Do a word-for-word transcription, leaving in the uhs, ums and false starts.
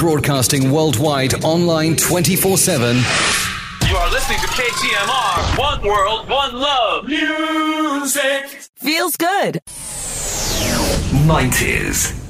broadcasting worldwide, online twenty-four seven. You are listening to K T M R, One World, One Love. Music feels good. nineties.